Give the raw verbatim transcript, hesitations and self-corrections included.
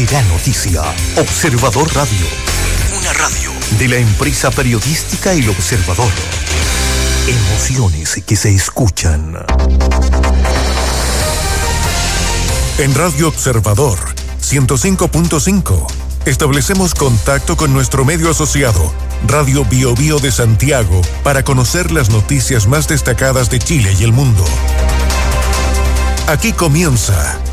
será noticia. Observador Radio. Una radio de la empresa periodística El Observador. Emociones que se escuchan. En Radio Observador ciento cinco punto cinco establecemos contacto con nuestro medio asociado, Radio Bio Bio de Santiago, para conocer las noticias más destacadas de Chile y el mundo. Aquí comienza